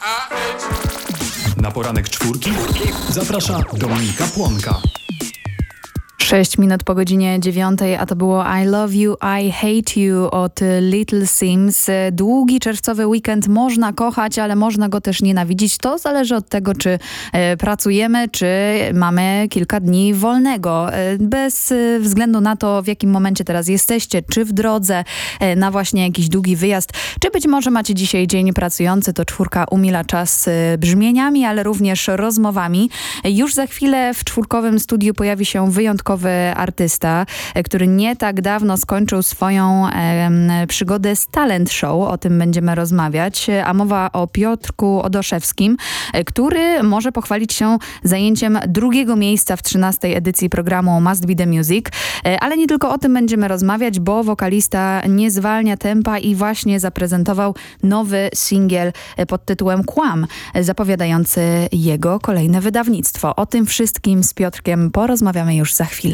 Na poranek czwórki zaprasza Dominika Płonka. 6 minut po godzinie 9, a to było I Love You, I Hate You od Little Sims. Długi czerwcowy weekend można kochać, ale można go też nienawidzić. To zależy od tego, czy pracujemy, czy mamy kilka dni wolnego. Bez względu na to, w jakim momencie teraz jesteście, czy w drodze na właśnie jakiś długi wyjazd, czy być może macie dzisiaj dzień pracujący, to czwórka umila czas brzmieniami, ale również rozmowami. Już za chwilę w czwórkowym studiu pojawi się wyjątkowy artysta, który nie tak dawno skończył swoją przygodę z talent show. O tym będziemy rozmawiać. A mowa o Piotrku Odoszewskim, który może pochwalić się zajęciem drugiego miejsca w 13. edycji programu Must Be The Music. Ale nie tylko o tym będziemy rozmawiać, bo wokalista nie zwalnia tempa i właśnie zaprezentował nowy singiel pod tytułem Kłam, zapowiadający jego kolejne wydawnictwo. O tym wszystkim z Piotrkiem porozmawiamy już za chwilę.